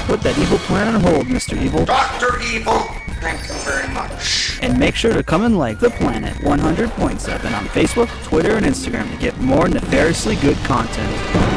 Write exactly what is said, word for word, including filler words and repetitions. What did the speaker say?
put that evil plan on hold, Mister Evil. Doctor Evil, thank you very much. And make sure to come and like The Planet one hundred point seven on Facebook, Twitter, and Instagram to get more nefariously good content.